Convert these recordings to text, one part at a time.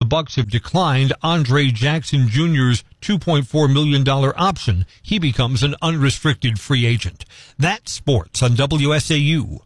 Bucks have declined Andre Jackson Jr.'s $2.4 million option. He becomes an unrestricted free agent. That's sports on WSAU.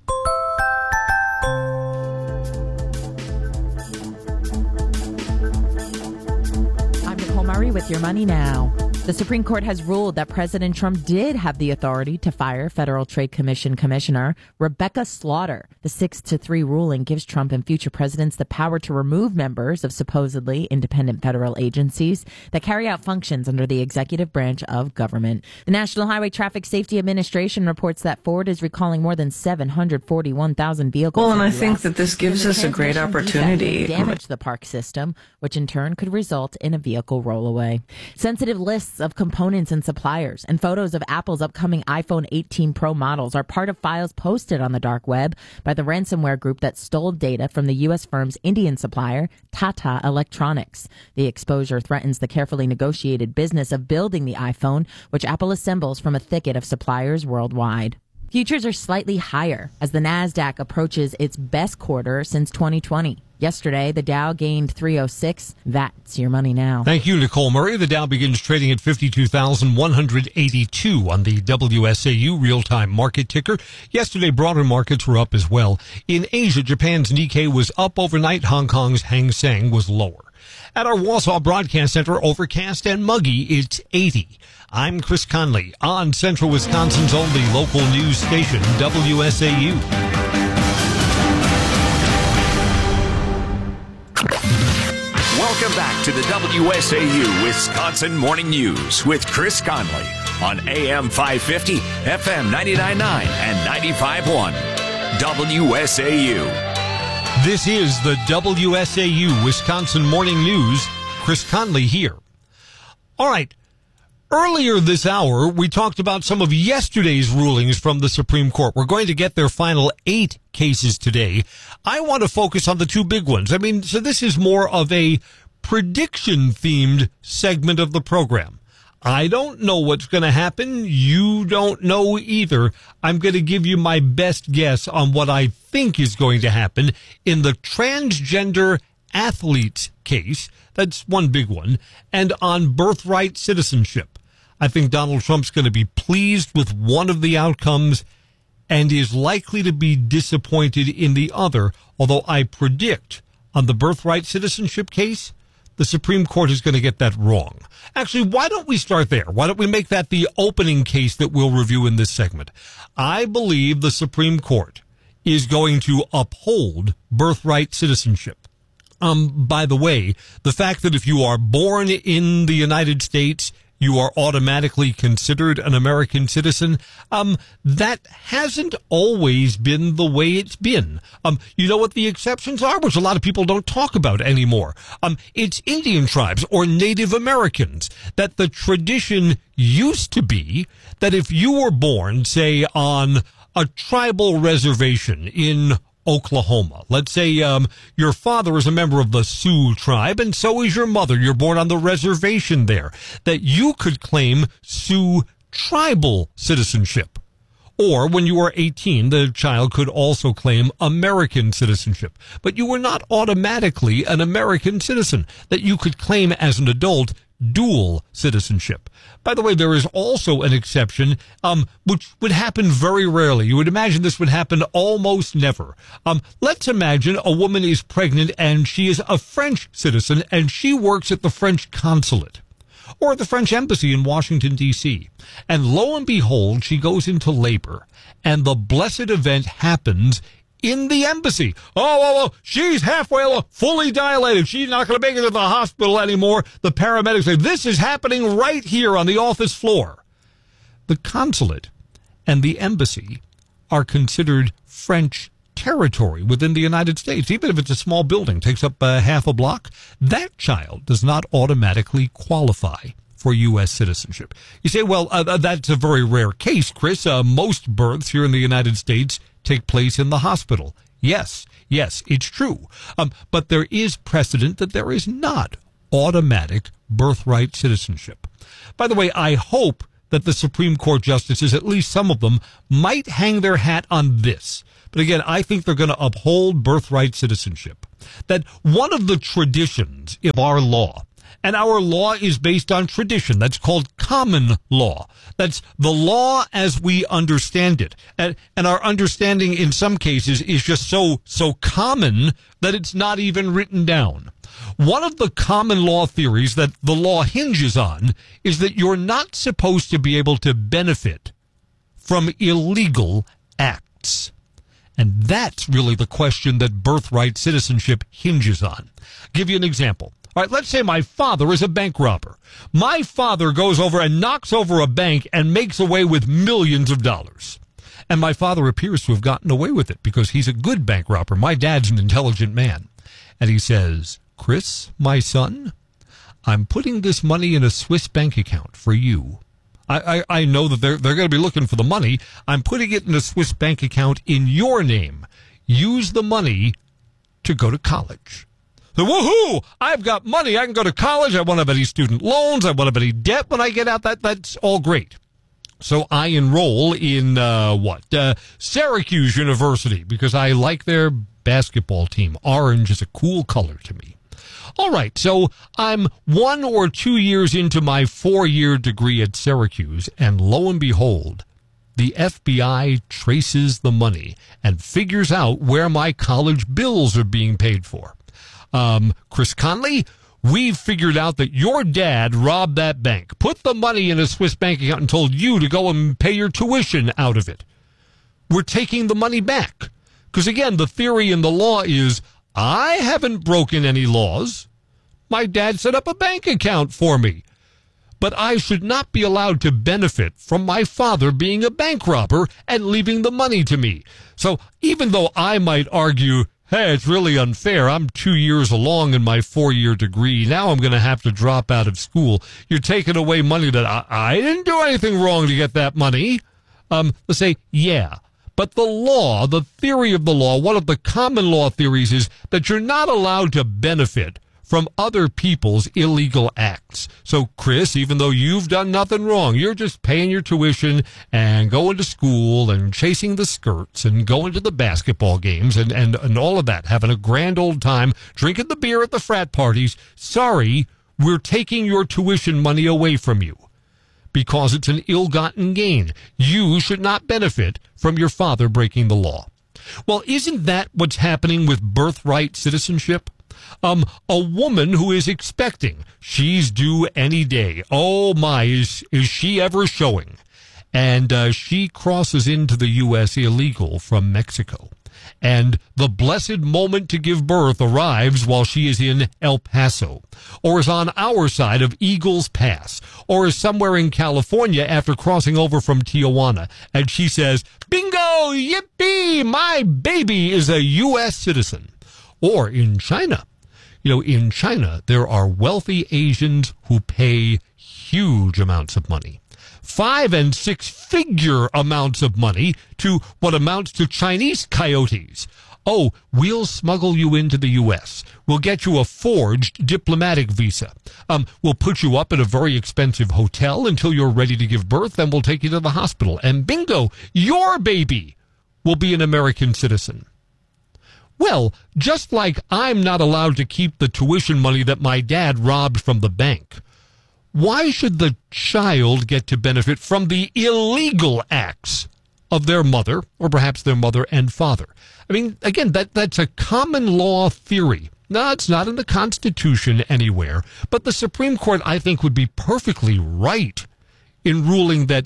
I'm Nicole Murray with Your Money Now. The Supreme Court has ruled that President Trump did have the authority to fire Federal Trade Commission Commissioner Rebecca Slaughter. The 6-3 ruling gives Trump and future presidents the power to remove members of supposedly independent federal agencies that carry out functions under the executive branch of government. The National Highway Traffic Safety Administration reports that Ford is recalling more than 741,000 vehicles. Well, and I think that this gives us a great opportunity. Damage the park system, which in turn could result in a vehicle rollaway. Sensitive lists of components and suppliers and photos of Apple's upcoming iPhone 18 Pro models are part of files posted on the dark web by the ransomware group that stole data from the U.S. firm's Indian supplier, Tata Electronics. The exposure threatens the carefully negotiated business of building the iPhone, which Apple assembles from a thicket of suppliers worldwide. Futures are slightly higher as the NASDAQ approaches its best quarter since 2020. Yesterday, the Dow gained 306. That's Your Money Now. Thank you, Nicole Murray. The Dow begins trading at 52,182 on the WSAU real-time market ticker. Yesterday, broader markets were up as well. In Asia, Japan's Nikkei was up overnight. Hong Kong's Hang Seng was lower. At our Wausau Broadcast Center, overcast and muggy, it's 80. I'm Chris Conley on Central Wisconsin's only local news station, WSAU. Welcome back to the WSAU Wisconsin Morning News with Chris Conley on AM 550, FM 99.9 and 95.1. WSAU. This is the WSAU Wisconsin Morning News. Chris Conley here. All right. Earlier this hour, we talked about some of yesterday's rulings from the Supreme Court. We're going to get their final 8 cases today. I want to focus on the 2 big ones. So this is more of a prediction-themed segment of the program. I don't know what's going to happen. You don't know either. I'm going to give you my best guess on what I think is going to happen in the transgender athletes case. That's one big one. And on birthright citizenship. I think Donald Trump's going to be pleased with one of the outcomes and is likely to be disappointed in the other, although I predict on the birthright citizenship case, the Supreme Court is going to get that wrong. Actually, why don't we start there? Why don't we make that the opening case that we'll review in this segment? I believe the Supreme Court is going to uphold birthright citizenship. By the way, the fact that if you are born in the United States, you are automatically considered an American citizen. That hasn't always been the way it's been. You know what the exceptions are, which a lot of people don't talk about anymore. It's Indian tribes or Native Americans that the tradition used to be that if you were born, say, on a tribal reservation in Oklahoma. Let's say your father is a member of the Sioux tribe, and so is your mother. You're born on the reservation there. That you could claim Sioux tribal citizenship. Or when you are 18, the child could also claim American citizenship. But you were not automatically an American citizen. That you could claim as an adult dual citizenship. By the way, there is also an exception, which would happen very rarely. You would imagine this would happen almost never. Let's imagine a woman is pregnant and she is a French citizen and she works at the French consulate or at the French embassy in Washington, D.C. And lo and behold, she goes into labor and the blessed event happens in the embassy. Oh, she's halfway fully dilated. She's not going to make it to the hospital anymore. The paramedics say, this is happening right here on the office floor. The consulate and the embassy are considered French territory within the United States. Even if it's a small building, takes up half a block, that child does not automatically qualify for U.S. citizenship. You say, well, that's a very rare case, Chris. Most births here in the United States take place in the hospital. Yes, it's true. But there is precedent that there is not automatic birthright citizenship. By the way, I hope that the Supreme Court justices, at least some of them, might hang their hat on this. But again, I think they're going to uphold birthright citizenship. That one of the traditions of our law, and our law is based on tradition, that's called common law. That's the law as we understand it. And our understanding in some cases is just so common that it's not even written down. One of the common law theories that the law hinges on is that you're not supposed to be able to benefit from illegal acts. And that's really the question that birthright citizenship hinges on. I'll give you an example. All right, let's say my father is a bank robber. My father goes over and knocks over a bank and makes away with millions of dollars. And my father appears to have gotten away with it because he's a good bank robber. My dad's an intelligent man. And he says, Chris, my son, I'm putting this money in a Swiss bank account for you. I know that they're going to be looking for the money. I'm putting it in a Swiss bank account in your name. Use the money to go to college. So, woohoo! I've got money. I can go to college. I won't have any student loans. I won't have any debt when I get out. That's all great. So I enroll in, Syracuse University because I like their basketball team. Orange is a cool color to me. All right, so I'm 1 or 2 years into my 4-year degree at Syracuse, and lo and behold, the FBI traces the money and figures out where my college bills are being paid for. Chris Conley, we've figured out that your dad robbed that bank, put the money in a Swiss bank account and told you to go and pay your tuition out of it. We're taking the money back. Because again, the theory in the law is, I haven't broken any laws. My dad set up a bank account for me. But I should not be allowed to benefit from my father being a bank robber and leaving the money to me. So even though I might argue, hey, it's really unfair. I'm 2 years along in my 4-year degree. Now I'm going to have to drop out of school. You're taking away money that I didn't do anything wrong to get that money. Let's say, yeah. But the law, the theory of the law, one of the common law theories is that you're not allowed to benefit from other people's illegal acts. So, Chris, even though you've done nothing wrong, you're just paying your tuition and going to school and chasing the skirts and going to the basketball games and all of that, having a grand old time, drinking the beer at the frat parties. Sorry, we're taking your tuition money away from you because it's an ill-gotten gain. You should not benefit from your father breaking the law. Well, isn't that what's happening with birthright citizenship? A woman who is expecting, she's due any day. Oh my, is she ever showing? And she crosses into the U.S. illegal from Mexico. And the blessed moment to give birth arrives while she is in El Paso, or is on our side of Eagles Pass, or is somewhere in California after crossing over from Tijuana. And she says, bingo, yippee, my baby is a U.S. citizen. Or in China. You know, in China, there are wealthy Asians who pay huge amounts of money. 5- and 6-figure amounts of money to what amounts to Chinese coyotes. Oh, we'll smuggle you into the U.S. We'll get you a forged diplomatic visa. We'll put you up at a very expensive hotel until you're ready to give birth, then we'll take you to the hospital. And bingo, your baby will be an American citizen. Well, just like I'm not allowed to keep the tuition money that my dad robbed from the bank, why should the child get to benefit from the illegal acts of their mother, or perhaps their mother and father? I mean, again, that's a common law theory. No, it's not in the Constitution anywhere, but the Supreme Court, I think, would be perfectly right in ruling that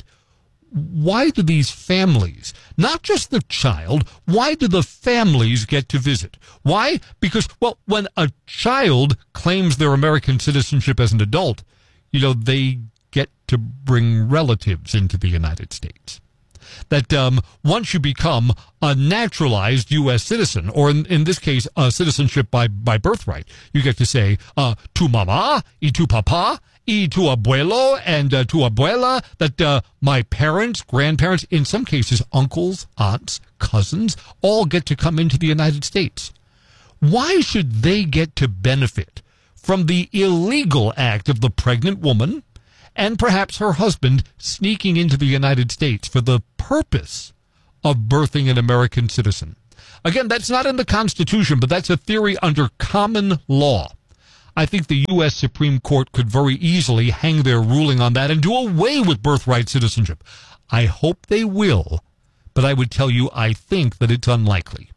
why do these families, not just the child, why do the families get to visit? Why? Because, well, when a child claims their American citizenship as an adult, you know, they get to bring relatives into the United States. That once you become a naturalized U.S. citizen, or in this case, a citizenship by birthright, you get to say, tu mama y tu papa y tu abuelo and tu abuela, that my parents, grandparents, in some cases, uncles, aunts, cousins, all get to come into the United States. Why should they get to benefit from the illegal act of the pregnant woman and perhaps her husband sneaking into the United States for the purpose of birthing an American citizen. Again, that's not in the Constitution, but that's a theory under common law. I think the U.S. Supreme Court could very easily hang their ruling on that and do away with birthright citizenship. I hope they will, but I would tell you I think that it's unlikely.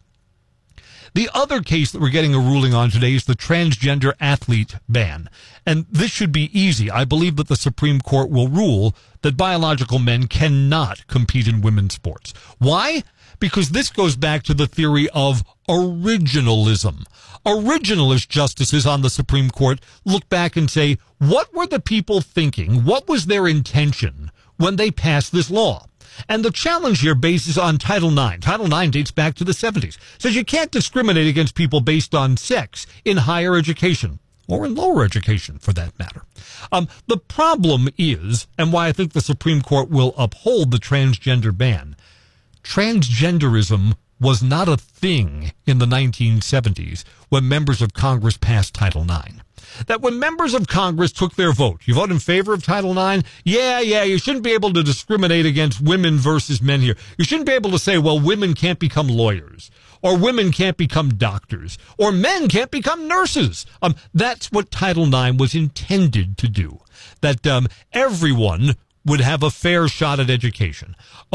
The other case that we're getting a ruling on today is the transgender athlete ban. And this should be easy. I believe that the Supreme Court will rule that biological men cannot compete in women's sports. Why? Because this goes back to the theory of originalism. Originalist justices on the Supreme Court look back and say, what were the people thinking? What was their intention when they passed this law? And the challenge here bases on Title IX. Title IX dates back to the 70s. Says you can't discriminate against people based on sex in higher education, or in lower education, for that matter. The problem is, and why I think the Supreme Court will uphold the transgender ban, transgenderism was not a thing in the 1970s when members of Congress passed Title IX. That when members of Congress took their vote, you vote in favor of Title IX? Yeah, you shouldn't be able to discriminate against women versus men here. You shouldn't be able to say, well, women can't become lawyers, or women can't become doctors, or men can't become nurses. That's what Title IX was intended to do. That everyone would have a fair shot at education.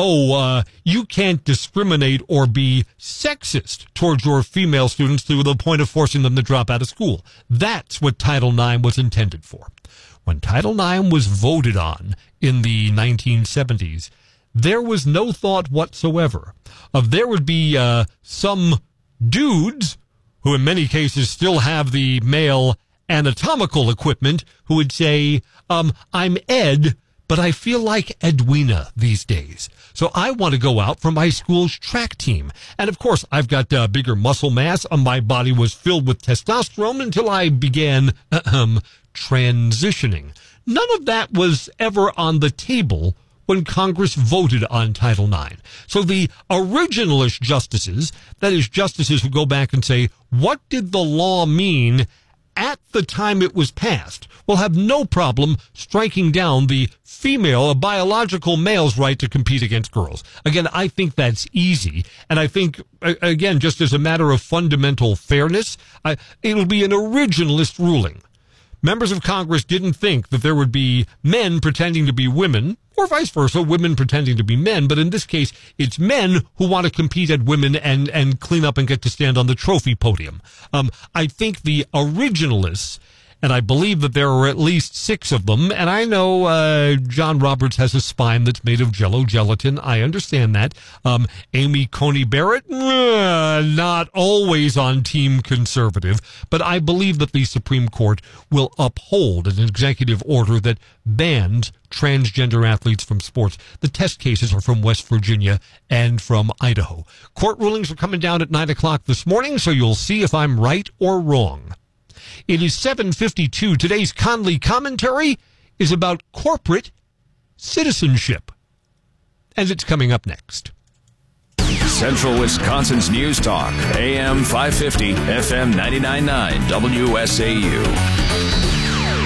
You can't discriminate or be sexist towards your female students to the point of forcing them to drop out of school. That's what Title IX was intended for. When Title IX was voted on in the 1970s, there was no thought whatsoever of there would be some dudes who in many cases still have the male anatomical equipment who would say, I'm Ed, but I feel like Edwina these days. So I want to go out for my school's track team. And of course, I've got bigger muscle mass. My body was filled with testosterone until I began transitioning. None of that was ever on the table when Congress voted on Title IX. So the originalist justices, that is justices who go back and say, what did the law mean at the time it was passed, will have no problem striking down the female, a biological male's right to compete against girls. Again, I think that's easy. And I think, again, just as a matter of fundamental fairness, it'll be an originalist ruling. Members of Congress didn't think that there would be men pretending to be women, or vice versa, women pretending to be men. But in this case, it's men who want to compete at women and clean up and get to stand on the trophy podium. I think the originalists, and I believe that there are at least 6 of them, and I know John Roberts has a spine that's made of Jell-O gelatin. I understand that. Amy Coney Barrett, not always on Team Conservative, but I believe that the Supreme Court will uphold an executive order that bans transgender athletes from sports. The test cases are from West Virginia and from Idaho. Court rulings are coming down at 9 o'clock this morning, so you'll see if I'm right or wrong. It is 7:52. Today's Conley commentary is about corporate citizenship. And it's coming up next. Central Wisconsin's News Talk, AM 550, FM 99.9, WSAU.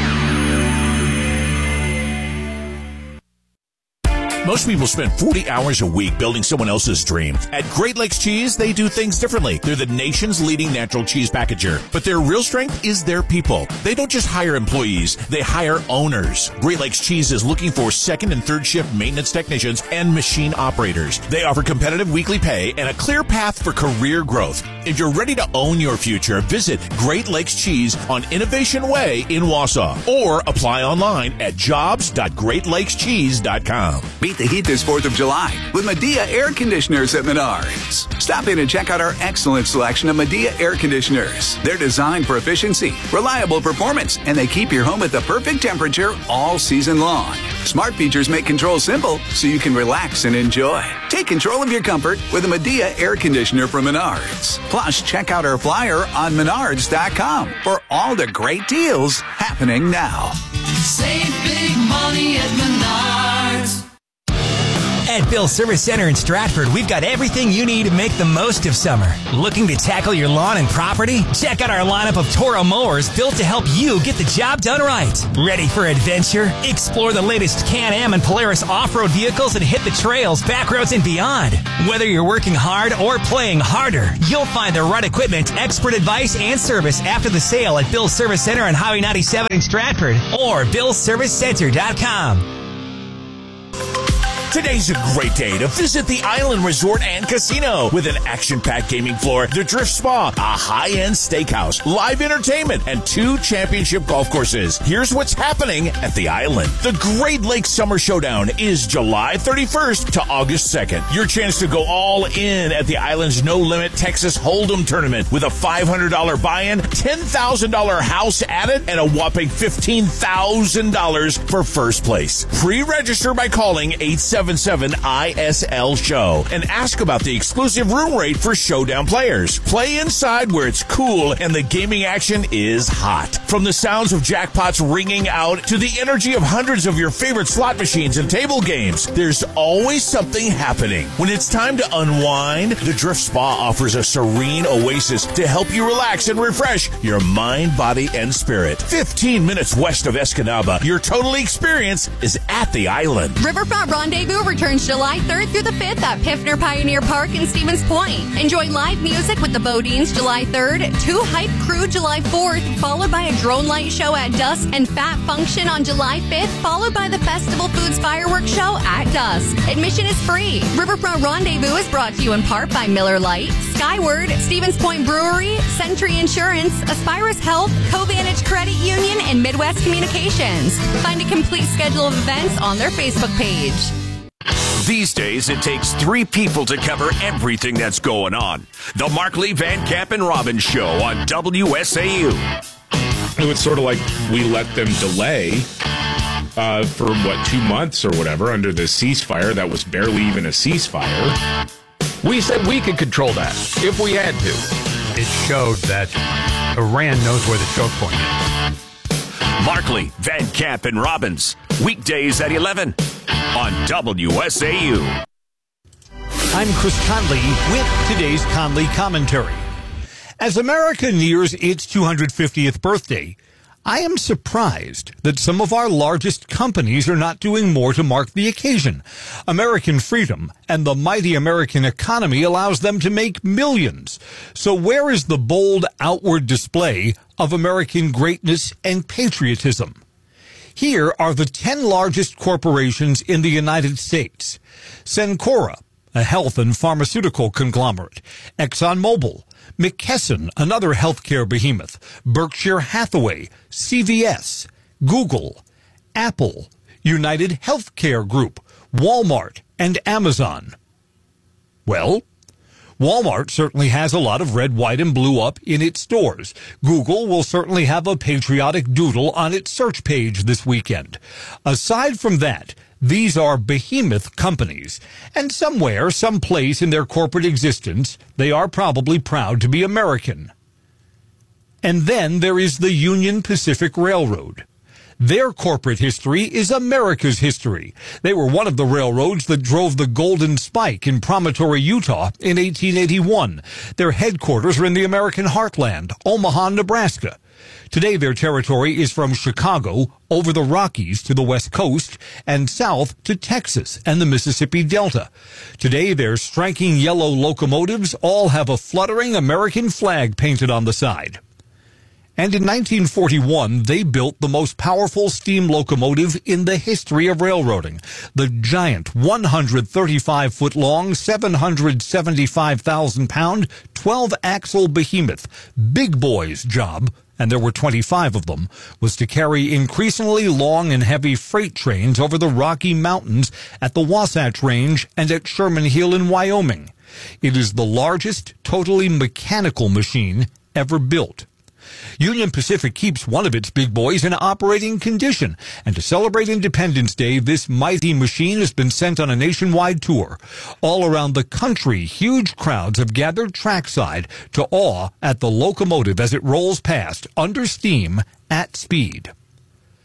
Most people spend 40 hours a week building someone else's dream. At Great Lakes Cheese, they do things differently. They're the nation's leading natural cheese packager. But their real strength is their people. They don't just hire employees, they hire owners. Great Lakes Cheese is looking for second and third shift maintenance technicians and machine operators. They offer competitive weekly pay and a clear path for career growth. If you're ready to own your future, visit Great Lakes Cheese on Innovation Way in Wausau or apply online at jobs.greatlakescheese.com. Beat the heat this 4th of July with Medea Air Conditioners at Menards. Stop in and check out our excellent selection of Medea Air Conditioners. They're designed for efficiency, reliable performance, and they keep your home at the perfect temperature all season long. Smart features make control simple so you can relax and enjoy. Take control of your comfort with a Medea Air Conditioner from Menards. Plus, check out our flyer on Menards.com for all the great deals happening now. Save big money at Menards. At Bill's Service Center in Stratford, we've got everything you need to make the most of summer. Looking to tackle your lawn and property? Check out our lineup of Toro mowers built to help you get the job done right. Ready for adventure? Explore the latest Can-Am and Polaris off-road vehicles and hit the trails, back roads, and beyond. Whether you're working hard or playing harder, you'll find the right equipment, expert advice, and service after the sale at Bill's Service Center on Highway 97 in Stratford or BillsServiceCenter.com. Today's a great day to visit the Island Resort and Casino with an action-packed gaming floor, the Drift Spa, a high-end steakhouse, live entertainment, and 2 championship golf courses. Here's what's happening at the Island. The Great Lakes Summer Showdown is July 31st to August 2nd. Your chance to go all in at the Island's no-limit Texas Hold'em tournament with a $500 buy-in, $10,000 house added, and a whopping $15,000 for first place. Pre-register by calling 877-ISL-SHOW and ask about the exclusive room rate for Showdown players. Play inside where it's cool and the gaming action is hot. From the sounds of jackpots ringing out to the energy of hundreds of your favorite slot machines and table games, there's always something happening. When it's time to unwind, the Drift Spa offers a serene oasis to help you relax and refresh your mind, body, and spirit. 15 minutes west of Escanaba, your total experience is at the Island. Riverfront Rendezvous returns July 3rd through the 5th at Piffner Pioneer Park in Stevens Point. Enjoy live music with the Bodines July 3rd, 2 Hype Crew July 4th, followed by a drone light show at dusk, and Fat Function on July 5th, followed by the Festival Foods Fireworks Show at dusk. Admission is free. Riverfront Rendezvous is brought to you in part by Miller Lite, Skyward, Stevens Point Brewery, Century Insurance, Aspirus Health, Covantage Credit Union, and Midwest Communications. Find a complete schedule of events on their Facebook page. These days, it takes 3 people to cover everything that's going on. The Markley, Van Camp, and Robbins Show on WSAU. It was sort of like we let them delay for, 2 months or whatever under the ceasefire that was barely even a ceasefire. We said we could control that if we had to. It showed that Iran knows where the choke point is. Markley, Van Camp, and Robbins. Weekdays at 11 on WSAU. I'm Chris Conley with today's Conley Commentary. As America nears its 250th birthday, I am surprised that some of our largest companies are not doing more to mark the occasion. American freedom and the mighty American economy allows them to make millions. So where is the bold outward display of American greatness and patriotism? Here are the 10 largest corporations in the United States. Cencora, a health and pharmaceutical conglomerate. ExxonMobil. McKesson, another healthcare behemoth. Berkshire Hathaway. CVS. Google. Apple. United Healthcare Group. Walmart. And Amazon. Well, Walmart certainly has a lot of red, white, and blue up in its stores. Google will certainly have a patriotic doodle on its search page this weekend. Aside from that, these are behemoth companies, and somewhere, someplace in their corporate existence, they are probably proud to be American. And then there is the Union Pacific Railroad. Their corporate history is America's history. They were one of the railroads that drove the Golden Spike in Promontory, Utah in 1881. Their headquarters are in the American heartland, Omaha, Nebraska. Today their territory is from Chicago over the Rockies to the West Coast and south to Texas and the Mississippi Delta. Today their striking yellow locomotives all have a fluttering American flag painted on the side. And in 1941, they built the most powerful steam locomotive in the history of railroading, the giant 135-foot-long, 775,000-pound, 12-axle behemoth. Big Boy's job, and there were 25 of them, was to carry increasingly long and heavy freight trains over the Rocky Mountains at the Wasatch Range and at Sherman Hill in Wyoming. It is the largest totally mechanical machine ever built. Union Pacific keeps one of its big boys in operating condition, and to celebrate Independence Day, this mighty machine has been sent on a nationwide tour. All around the country, huge crowds have gathered trackside to awe at the locomotive as it rolls past, under steam, at speed.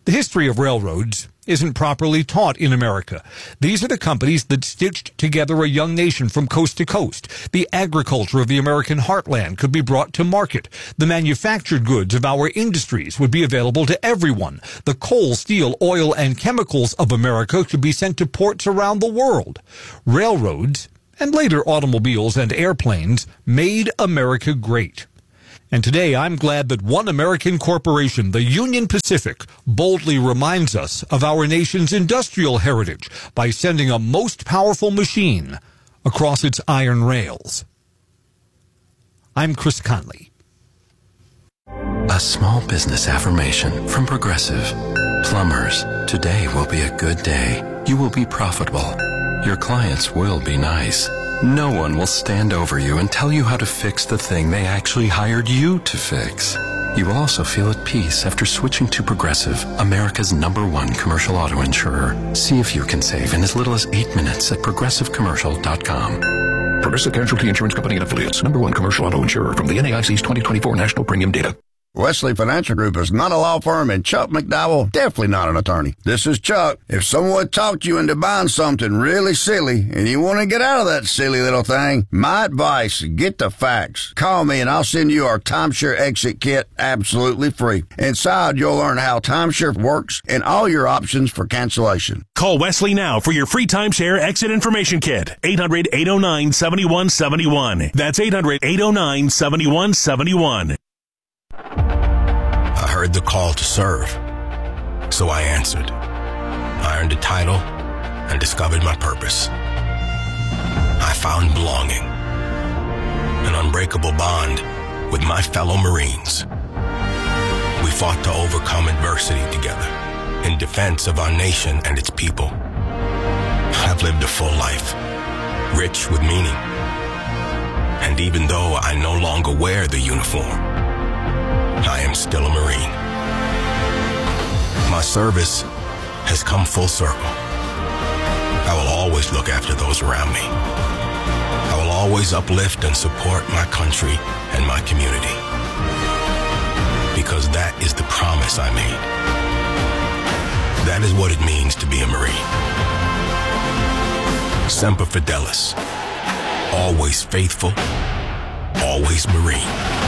The history of railroads isn't properly taught in America. These are the companies that stitched together a young nation from coast to coast. The agriculture of the American heartland could be brought to market. The manufactured goods of our industries would be available to everyone. The coal, steel, oil, and chemicals of America could be sent to ports around the world. Railroads, and later automobiles and airplanes, made America great. And today, I'm glad that one American corporation, the Union Pacific, boldly reminds us of our nation's industrial heritage by sending a most powerful machine across its iron rails. I'm Chris Conley. A small business affirmation from Progressive. Plumbers, today will be a good day. You will be profitable. Your clients will be nice. No one will stand over you and tell you how to fix the thing they actually hired you to fix. You will also feel at peace after switching to Progressive, America's #1 commercial auto insurer. See if you can save in as little as 8 minutes at progressivecommercial.com. Progressive Casualty Insurance Company and Affiliates, #1 commercial auto insurer from the NAIC's 2024 National Premium Data. Wesley Financial Group is not a law firm, and Chuck McDowell definitely not an attorney. This is Chuck. If someone talked you into buying something really silly and you want to get out of that silly little thing, my advice, get the facts. Call me and I'll send you our timeshare exit kit absolutely free. Inside, you'll learn how timeshare works and all your options for cancellation. Call Wesley now for your free timeshare exit information kit. 800-809-7171. That's 800-809-7171. I heard the call to serve, so I answered. I earned a title and discovered my purpose. I found belonging, an unbreakable bond with my fellow Marines. We fought to overcome adversity together in defense of our nation and its people. I've lived a full life, rich with meaning. And even though I no longer wear the uniform, I am still a Marine. My service has come full circle. I will always look after those around me. I will always uplift and support my country and my community. Because that is the promise I made. That is what it means to be a Marine. Semper Fidelis. Always faithful. Always Marine.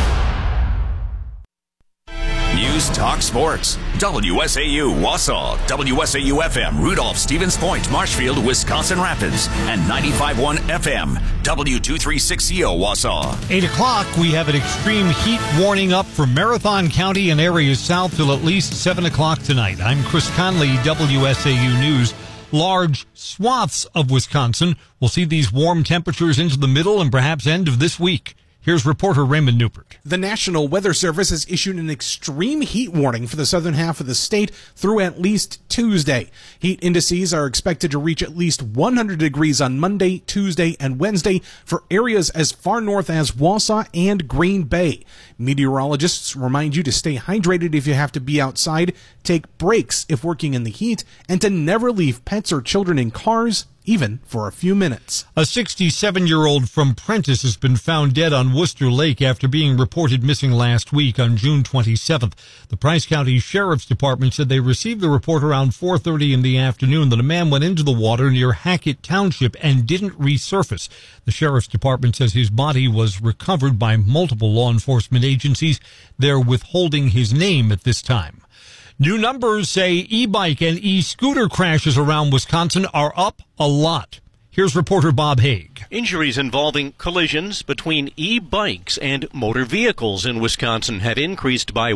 News Talk Sports. WSAU Wausau, WSAU-FM Rudolph, Stevens Point, Marshfield, Wisconsin Rapids, and 95.1 FM, W236CO Wausau. 8 o'clock, we have an extreme heat warning up for Marathon County and areas south till at least 7 o'clock tonight. I'm Chris Conley, WSAU News. Large swaths of Wisconsin will see these warm temperatures into the middle and perhaps end of this week. Here's reporter Raymond Newport. The National Weather Service has issued an extreme heat warning for the southern half of the state through at least Tuesday. Heat indices are expected to reach at least 100 degrees on Monday, Tuesday, and Wednesday for areas as far north as Wausau and Green Bay. Meteorologists remind you to stay hydrated if you have to be outside, take breaks if working in the heat, and to never leave pets or children in cars, even for a few minutes. A 67-year-old from Prentice has been found dead on Worcester Lake after being reported missing last week on June 27th. The Price County Sheriff's Department said they received the report around 4:30 in the afternoon that a man went into the water near Hackett Township and didn't resurface. The Sheriff's Department says his body was recovered by multiple law enforcement agencies. They're withholding his name at this time. New numbers say e-bike and e-scooter crashes around Wisconsin are up a lot. Here's reporter Bob Haig. Injuries involving collisions between e-bikes and motor vehicles in Wisconsin have increased by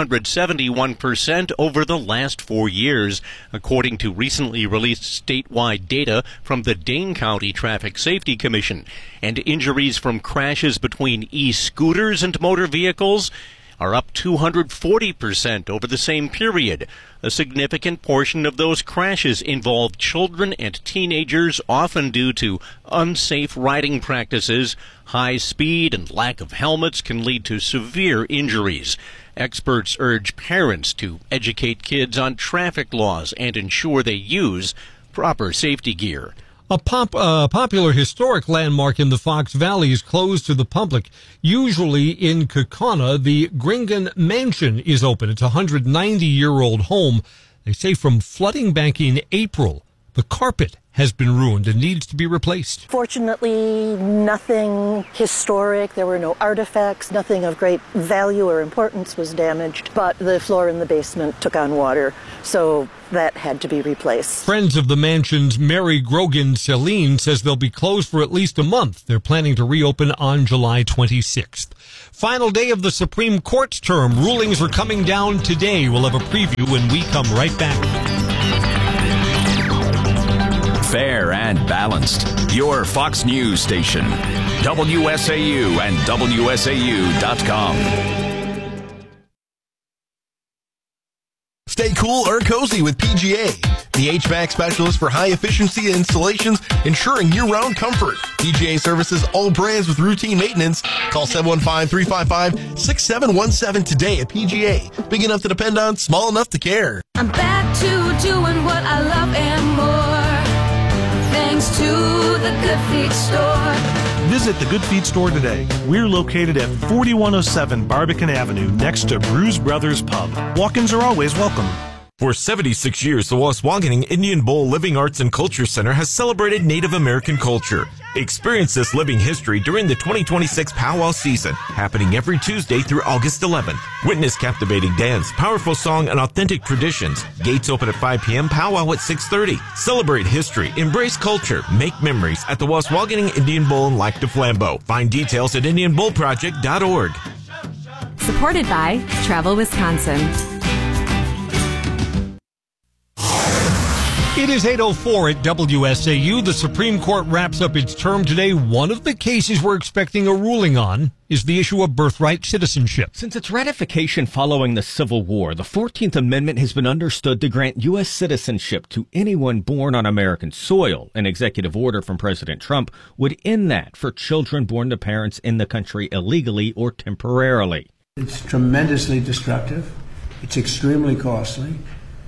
171% over the last 4 years, according to recently released statewide data from the Dane County Traffic Safety Commission. And injuries from crashes between e-scooters and motor vehicles are up 240% over the same period. A significant portion of those crashes involved children and teenagers, often due to unsafe riding practices. High speed and lack of helmets can lead to severe injuries. Experts urge parents to educate kids on traffic laws and ensure they use proper safety gear. A popular historic landmark in the Fox Valley is closed to the public. Usually in Kaukauna, the Gringan Mansion is open. It's a 190-year-old home. They say from flooding back in April, the carpet has been ruined and needs to be replaced. Fortunately, nothing historic. There were no artifacts. Nothing of great value or importance was damaged. But the floor in the basement took on water, so that had to be replaced. Friends of the mansion's Mary Grogan Celine says they'll be closed for at least a month. They're planning to reopen on July 26th. Final day of the Supreme Court's term. Rulings are coming down today. We'll have a preview when we come right back. Fair and balanced. Your Fox News station. WSAU and WSAU.com. Stay cool or cozy with PGA, the HVAC specialist for high-efficiency installations, ensuring year-round comfort. PGA services all brands with routine maintenance. Call 715-355-6717 today at PGA. Big enough to depend on, small enough to care. I'm back to doing what I love and more. Thanks to the Good Feet Store. Visit the Good Feet Store today. We're located at 4107 Barbican Avenue, next to Bruise Brothers Pub. Walk-ins are always welcome. For 76 years, the Waswaganing Indian Bowl Living Arts and Culture Center has celebrated Native American culture. Experience this living history during the 2026 Powwow season, happening every Tuesday through August 11th. Witness captivating dance, powerful song, and authentic traditions. Gates open at 5 p.m., powwow at 6:30. Celebrate history, embrace culture, make memories at the Waswaganing Indian Bowl in Lac du Flambeau. Find details at IndianBowlProject.org. Supported by Travel Wisconsin. It is 8:04 at WSAU. The Supreme Court wraps up its term today. One of the cases we're expecting a ruling on is the issue of birthright citizenship. Since its ratification following the Civil War, the 14th Amendment has been understood to grant U.S. citizenship to anyone born on American soil. An executive order from President Trump would end that for children born to parents in the country illegally or temporarily. It's tremendously destructive. It's extremely costly.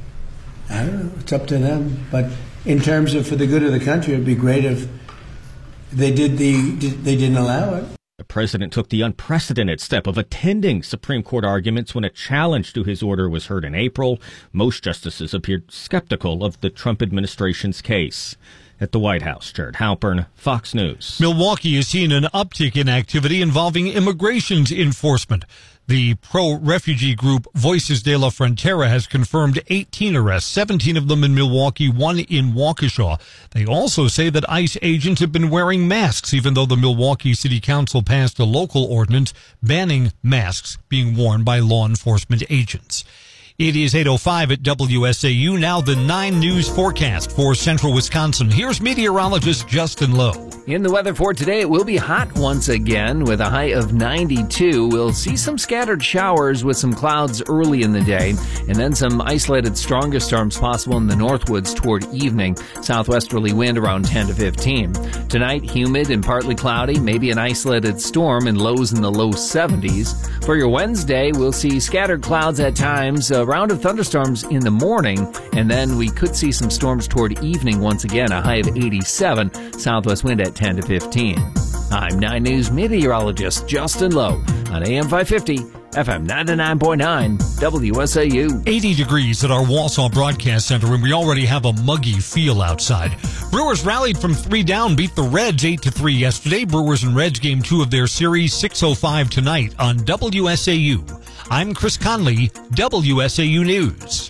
I don't know. It's up to them. But in terms of for the good of the country, it'd be great if they didn't allow it. The president took the unprecedented step of attending Supreme Court arguments when a challenge to his order was heard in April. Most justices appeared skeptical of the Trump administration's case. At the White House, Jared Halpern, Fox News. Milwaukee has seen an uptick in activity involving immigration enforcement. The pro-refugee group Voices de la Frontera has confirmed 18 arrests, 17 of them in Milwaukee, 1 in Waukesha. They also say that ICE agents have been wearing masks, even though the Milwaukee City Council passed a local ordinance banning masks being worn by law enforcement agents. It is 8:05 at WSAU. Now the 9 News forecast for central Wisconsin. Here's meteorologist Justin Lowe. In the weather for today, it will be hot once again with a high of 92. We'll see some scattered showers with some clouds early in the day, and then some isolated stronger storms possible in the northwoods toward evening. Southwesterly wind around 10 to 15. Tonight, humid and partly cloudy, maybe an isolated storm and lows in the low 70s. For your Wednesday, we'll see scattered clouds at times, a round of thunderstorms in the morning, and then we could see some storms toward evening once again, a high of 87, southwest wind at 10 to 15. I'm 9 News meteorologist Justin Lowe on AM 550, FM 99.9, WSAU. 80 degrees at our Wausau Broadcast Center, and we already have a muggy feel outside. Brewers rallied from 3 down, beat the Reds 8-3 yesterday. Brewers and Reds game 2 of their series, 6:05 tonight on WSAU. I'm Chris Conley, WSAU News.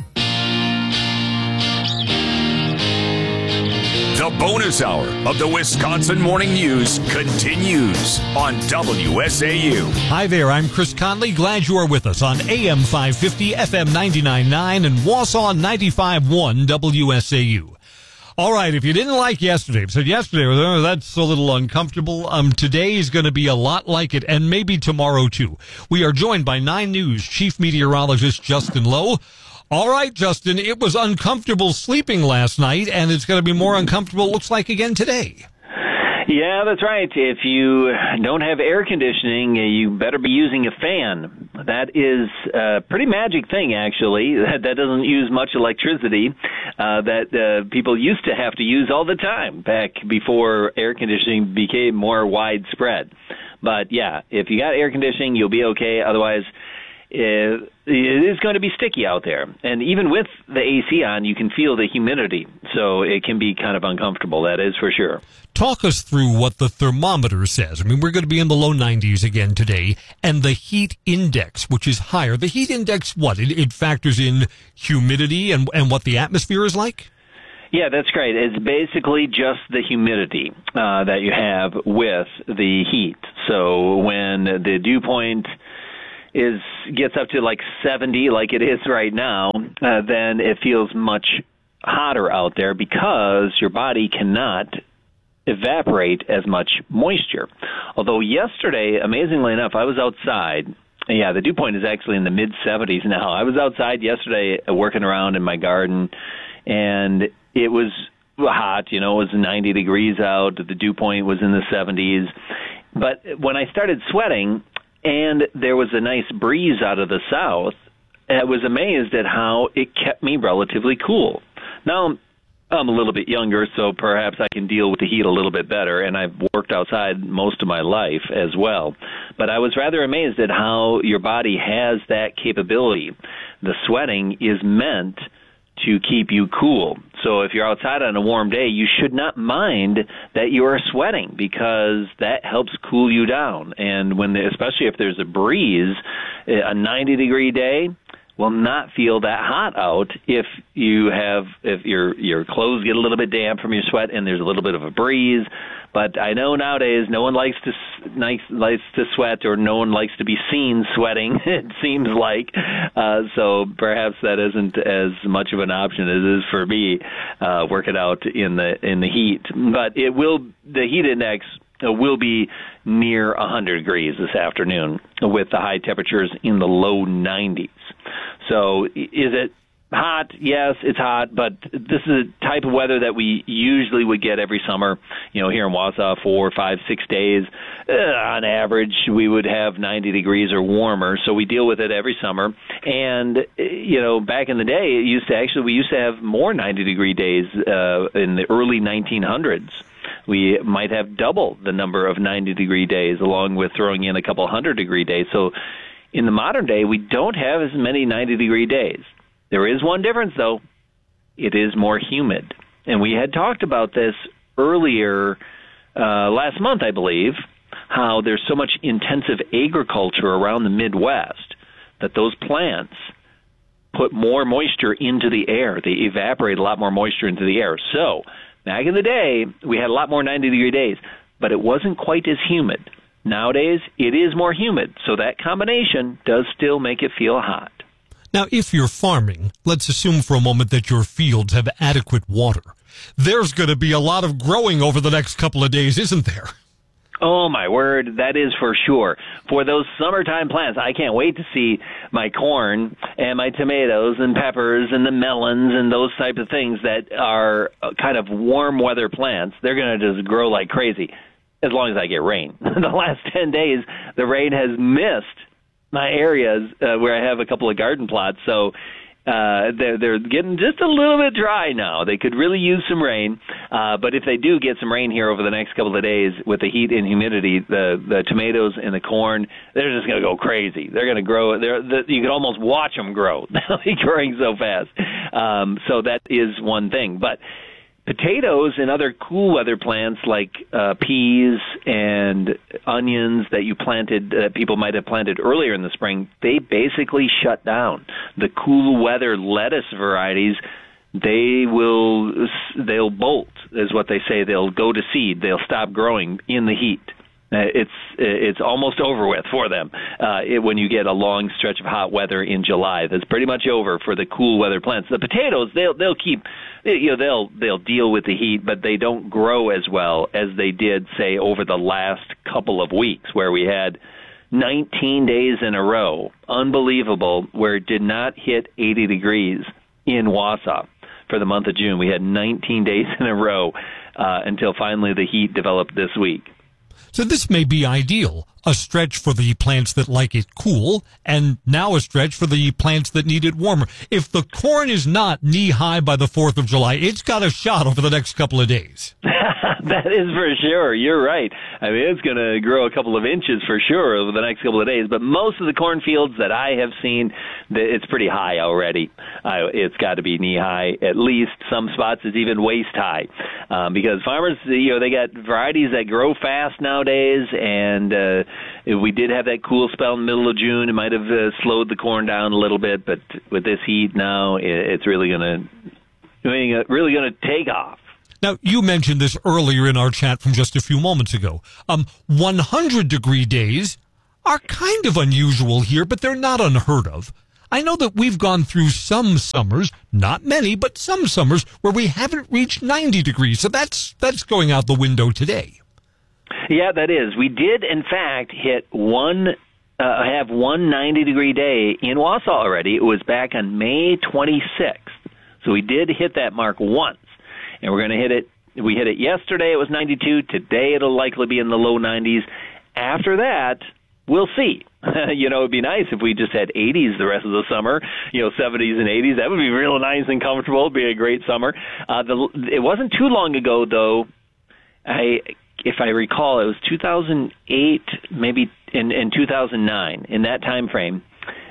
The bonus hour of the Wisconsin Morning News continues on WSAU. Hi there, I'm Chris Conley. Glad you are with us on AM 550, FM 99.9, and Wausau 95.1 WSAU. All right, if you didn't like yesterday, said yesterday, oh, that's a little uncomfortable. Today is going to be a lot like it, and maybe tomorrow too. We are joined by 9 News Chief Meteorologist Justin Lowe. All right, Justin, it was uncomfortable sleeping last night, and it's going to be more uncomfortable, looks like, again today. Yeah, that's right. If you don't have air conditioning, you better be using a fan. That is a pretty magic thing, actually. That doesn't use much electricity that people used to have to use all the time back before air conditioning became more widespread. But, yeah, if you got air conditioning, you'll be okay. Otherwise, it is going to be sticky out there. And even with the AC on, you can feel the humidity. So it can be kind of uncomfortable, that is for sure. Talk us through what the thermometer says. I mean, we're going to be in the low 90s again today. And the heat index, which is higher. The heat index, what? It factors in humidity and what the atmosphere is like? Yeah, that's great. It's basically just the humidity that you have with the heat. So when the dew point gets up to like 70, like it is right now, then it feels much hotter out there because your body cannot evaporate as much moisture. Although yesterday, amazingly enough, I was outside. Yeah, the dew point is actually in the mid-70s now. I was outside yesterday working around in my garden, and it was hot. It was 90 degrees out. The dew point was in the 70s. But when I started sweating, and there was a nice breeze out of the south, I was amazed at how it kept me relatively cool. Now, I'm a little bit younger, so perhaps I can deal with the heat a little bit better, and I've worked outside most of my life as well. But I was rather amazed at how your body has that capability. The sweating is meant to keep you cool. So if you're outside on a warm day, you should not mind that you are sweating because that helps cool you down. And especially if there's a breeze, a 90-degree day will not feel that hot out if your clothes get a little bit damp from your sweat and there's a little bit of a breeze. But I know nowadays no one likes to sweat, or no one likes to be seen sweating, it seems like. So perhaps that isn't as much of an option as it is for me working out in the heat. But the heat index will be near 100 degrees this afternoon with the high temperatures in the low 90s. So is it hot? Yes, it's hot, but this is a type of weather that we usually would get every summer. Here in Wausau, 4, 5, 6 days. On average, we would have 90 degrees or warmer, so we deal with it every summer. And, back in the day, we used to have more 90-degree days in the early 1900s. We might have double the number of 90-degree days, along with throwing in a couple 100-degree days. So in the modern day, we don't have as many 90-degree days. There is one difference, though. It is more humid. And we had talked about this earlier last month, I believe, how there's so much intensive agriculture around the Midwest that those plants put more moisture into the air. They evaporate a lot more moisture into the air. So back in the day, we had a lot more 90-degree days, but it wasn't quite as humid. Nowadays, it is more humid, so that combination does still make it feel hot. Now, if you're farming, let's assume for a moment that your fields have adequate water. There's going to be a lot of growing over the next couple of days, isn't there? Oh, my word, that is for sure. For those summertime plants, I can't wait to see my corn and my tomatoes and peppers and the melons and those type of things that are kind of warm weather plants. They're going to just grow like crazy as long as I get rain. The last 10 days, the rain has missed my areas where I have a couple of garden plots, so they're getting just a little bit dry now. They could really use some rain, but if they do get some rain here over the next couple of days with the heat and humidity, the tomatoes and the corn, they're just going to go crazy. They're going to grow. You can almost watch them grow. They'll be growing so fast. So that is one thing. But potatoes and other cool weather plants like peas and onions that people might have planted earlier in the spring, they basically shut down. The cool weather lettuce varieties, they'll bolt, is what they say. They'll go to seed. They'll stop growing in the heat. It's almost over with for them when you get a long stretch of hot weather in July. That's pretty much over for the cool weather plants. The potatoes, they'll keep, they'll deal with the heat, but they don't grow as well as they did, say, over the last couple of weeks, where we had 19 days in a row, unbelievable, where it did not hit 80 degrees in Wausau. for the month of June. We had 19 days in a row until finally the heat developed this week. So this may be ideal, a stretch for the plants that like it cool, and now a stretch for the plants that need it warmer. If the corn is not knee-high by the 4th of July, it's got a shot over the next couple of days. That is for sure. You're right. I mean, it's going to grow a couple of inches for sure over the next couple of days. But most of the cornfields that I have seen, it's pretty high already. It's got to be knee-high at least. Some spots it's even waist-high. Because farmers, they got varieties that grow fast nowadays. And we did have that cool spell in the middle of June. It might have slowed the corn down a little bit. But with this heat now, it's really going to take off. Now, you mentioned this earlier in our chat from just a few moments ago. 100-degree days are kind of unusual here, but they're not unheard of. I know that we've gone through some summers, not many, but some summers, where we haven't reached 90 degrees, so that's going out the window today. Yeah, that is. We did, in fact, have one 90-degree day in Wausau already. It was back on May 26th. So we did hit that mark once. And we're going to hit it. We hit it yesterday. It was 92. Today it'll likely be in the low 90s. After that, we'll see. It'd be nice if we just had 80s the rest of the summer. 70s and 80s. That would be real nice and comfortable. It'd be a great summer. It wasn't too long ago, though. If I recall, it was 2008, maybe in 2009, in that time frame,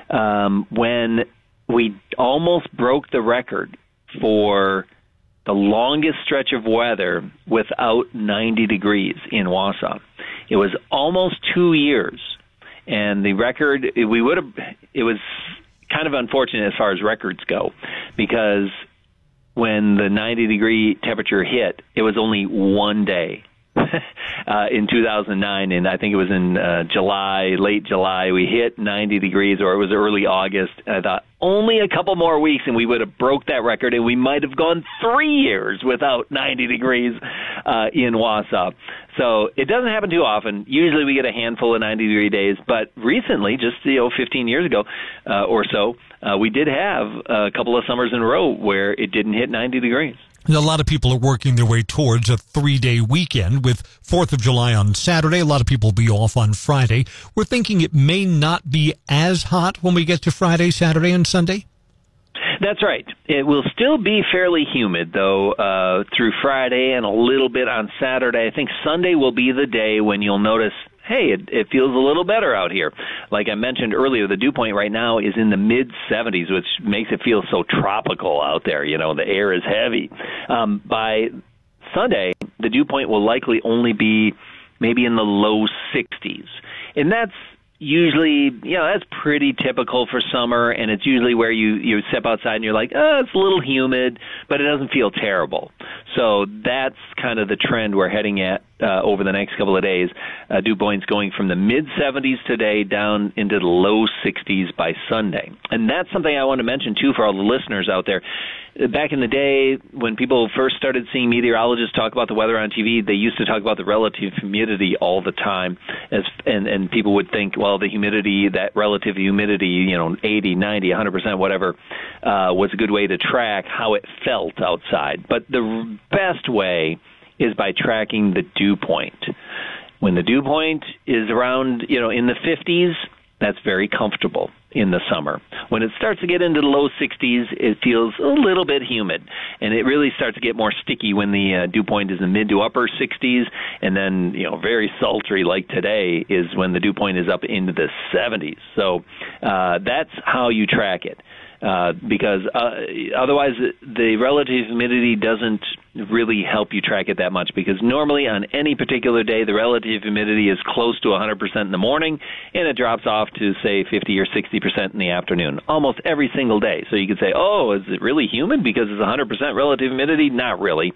when we almost broke the record for the longest stretch of weather without 90 degrees in Wausau. It was almost 2 years, and the record, it was kind of unfortunate as far as records go, because when the 90-degree temperature hit, it was only one day. In 2009, and I think it was in late July, we hit 90 degrees, or it was early August. And I thought, only a couple more weeks and we would have broke that record, and we might have gone 3 years without 90 degrees in Wausau. So it doesn't happen too often. Usually we get a handful of 90-degree days, but recently, just 15 years ago or so, we did have a couple of summers in a row where it didn't hit 90 degrees. And a lot of people are working their way towards a 3-day weekend with 4th of July on Saturday. A lot of people will be off on Friday. We're thinking it may not be as hot when we get to Friday, Saturday, and Sunday. That's right. It will still be fairly humid, though, through Friday and a little bit on Saturday. I think Sunday will be the day when you'll notice, hey, it feels a little better out here. Like I mentioned earlier, the dew point right now is in the mid-70s, which makes it feel so tropical out there. The air is heavy. By Sunday, the dew point will likely only be maybe in the low 60s. And that's usually, that's pretty typical for summer, and it's usually where you step outside and you're like, it's a little humid, but it doesn't feel terrible. So that's kind of the trend we're heading at over the next couple of days. Dew points going from the mid-70s today down into the low 60s by Sunday. And that's something I want to mention, too, for all the listeners out there. Back in the day, when people first started seeing meteorologists talk about the weather on TV, they used to talk about the relative humidity all the time. And people would think, well, the humidity, that relative humidity, 80, 90, 100%, whatever, was a good way to track how it felt outside. But the best way is by tracking the dew point. When the dew point is around, in the 50s, that's very comfortable in the summer. When it starts to get into the low 60s, it feels a little bit humid, and it really starts to get more sticky when the dew point is in the mid to upper 60s, and then, very sultry like today is when the dew point is up into the 70s. So that's how you track it. Because otherwise the relative humidity doesn't really help you track it that much, because normally on any particular day the relative humidity is close to 100% in the morning, and it drops off to, say, 50 or 60% in the afternoon, almost every single day. So you could say, is it really humid because it's 100% relative humidity? Not really.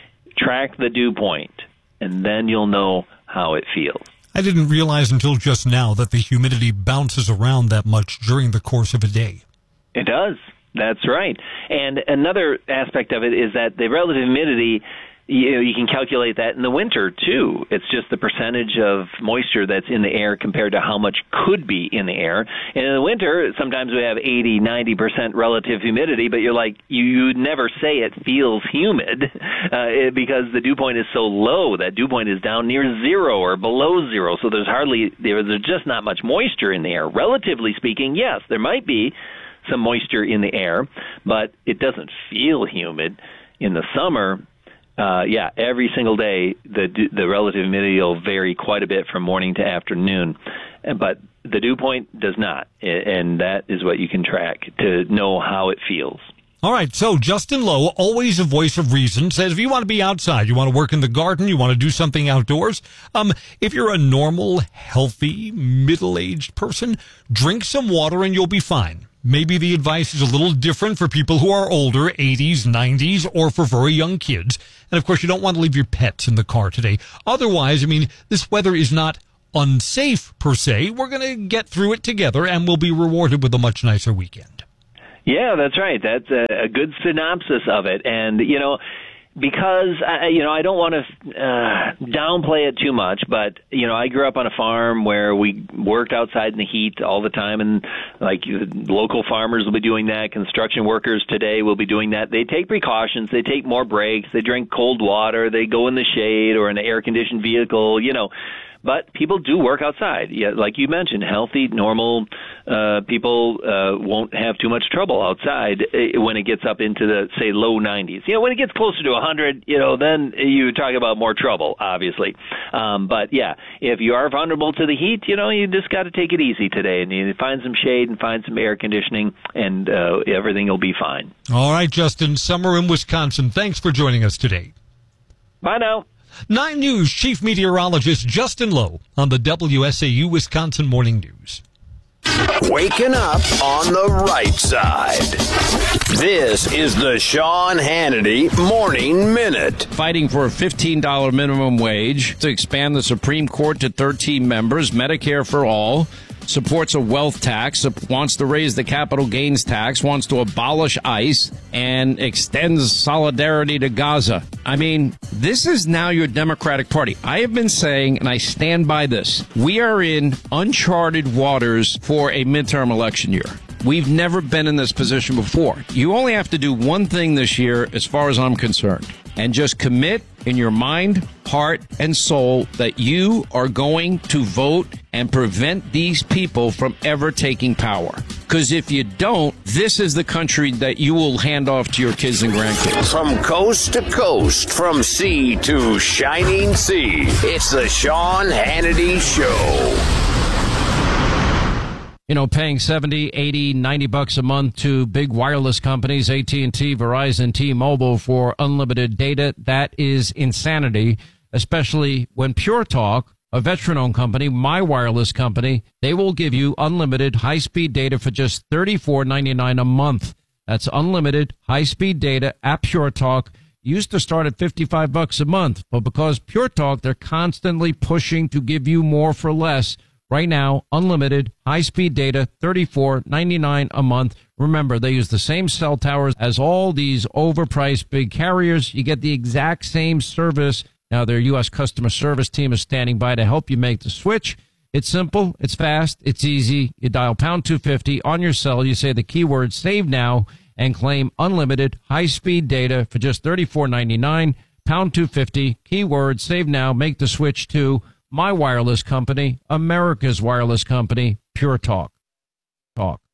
Track the dew point, and then you'll know how it feels. I didn't realize until just now that the humidity bounces around that much during the course of a day. It does. That's right. And another aspect of it is that the relative humidity you can calculate that in the winter too. It's just the percentage of moisture that's in the air compared to how much could be in the air. And in the winter, sometimes we have 80, 90% relative humidity, but you're like, you never say it feels humid because the dew point is so low. That dew point is down near zero or below zero. So there's just not much moisture in the air. Relatively speaking, yes, there might be some moisture in the air, but it doesn't feel humid. In the summer, every single day the relative humidity will vary quite a bit from morning to afternoon, but the dew point does not, and that is what you can track to know how it feels. All right, so Justin Lowe, always a voice of reason, says if you want to be outside, you want to work in the garden, you want to do something outdoors, if you're a normal, healthy, middle-aged person, drink some water and you'll be fine. Maybe the advice is a little different for people who are older, 80s, 90s, or for very young kids. And, of course, you don't want to leave your pets in the car today. Otherwise, this weather is not unsafe, per se. We're going to get through it together, and we'll be rewarded with a much nicer weekend. Yeah, that's right. That's a good synopsis of it. And, because, I don't want to downplay it too much, but, I grew up on a farm where we worked outside in the heat all the time, and, local farmers will be doing that. Construction workers today will be doing that. They take precautions. They take more breaks. They drink cold water. They go in the shade or in an air-conditioned vehicle, But people do work outside. Yeah, like you mentioned, healthy, normal people won't have too much trouble outside when it gets up into the, say, low 90s. When it gets closer to 100, then you talk about more trouble, obviously. But, if you are vulnerable to the heat, you just got to take it easy today. And you find some shade and find some air conditioning, and everything will be fine. All right, Justin, summer in Wisconsin. Thanks for joining us today. Bye now. 9 News Chief Meteorologist Justin Lowe on the WSAU Wisconsin Morning News. Waking up on the right side. This is the Sean Hannity Morning Minute. Fighting for a $15 minimum wage, to expand the Supreme Court to 13 members, Medicare for all, supports a wealth tax, wants to raise the capital gains tax, wants to abolish ICE, and extends solidarity to Gaza. This is now your Democratic Party. I have been saying, and I stand by this, we are in uncharted waters for a midterm election year. We've never been in this position before. You only have to do one thing this year, as far as I'm concerned, and just commit in your mind, heart, and soul that you are going to vote and prevent these people from ever taking power. Because if you don't, this is the country that you will hand off to your kids and grandkids. From coast to coast, from sea to shining sea, it's the Sean Hannity Show. Paying $70, $80, $90 a month to big wireless companies, AT&T, Verizon, T-Mobile for unlimited data, that is insanity, especially when Pure Talk, a veteran-owned company, my wireless company, they will give you unlimited high-speed data for just $34.99 a month. That's unlimited high-speed data at Pure Talk. Used to start at $55 a month, but because Pure Talk, they're constantly pushing to give you more for less. Right now, unlimited, high-speed data, $34.99 a month. Remember, they use the same cell towers as all these overpriced big carriers. You get the exact same service. Now, their U.S. customer service team is standing by to help you make the switch. It's simple, it's fast, it's easy. You dial pound 250 on your cell. You say the keyword save now and claim unlimited, high-speed data for just $34.99. Pound 250, keyword save now. Make the switch to my wireless company, America's wireless company, Pure Talk. Talk.